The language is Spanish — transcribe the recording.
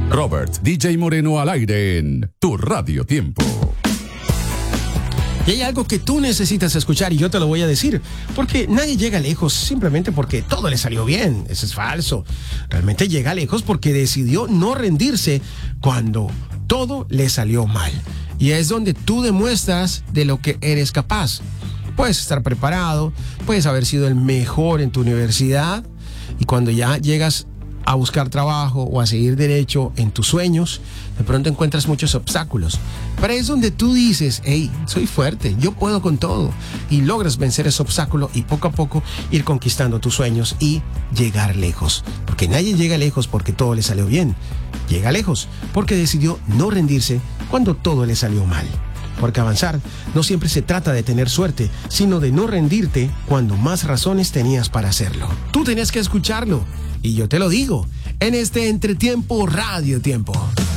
Robert DJ Moreno al aire en Tu Radio Tiempo. Y hay algo que tú necesitas escuchar y yo te lo voy a decir, porque nadie llega lejos simplemente porque todo le salió bien. Eso es falso. Realmente llega lejos porque decidió no rendirse cuando todo le salió mal. Y es donde tú demuestras de lo que eres capaz. Puedes estar preparado, puedes haber sido el mejor en tu universidad y cuando ya llegas a buscar trabajo o a seguir derecho en tus sueños, de pronto encuentras muchos obstáculos. Pero es donde tú dices, hey, soy fuerte, yo puedo con todo. Y logras vencer ese obstáculo y poco a poco ir conquistando tus sueños y llegar lejos. Porque nadie llega lejos porque todo le salió bien. Llega lejos porque decidió no rendirse cuando todo le salió mal. Porque avanzar no siempre se trata de tener suerte, sino de no rendirte cuando más razones tenías para hacerlo. Tú tenías que escucharlo. Y yo te lo digo, en este Entretiempo Radio Tiempo.